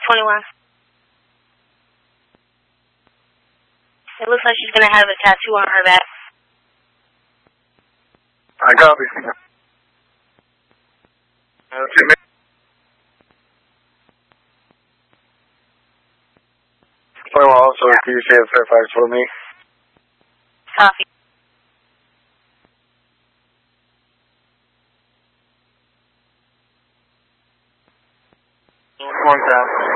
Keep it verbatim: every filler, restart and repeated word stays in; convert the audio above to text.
twenty-one. It looks like she's going to have a tattoo on her back. I copy. Uh, two minutes. twenty-one also, can you say the Fairfax for me? Copy. One time.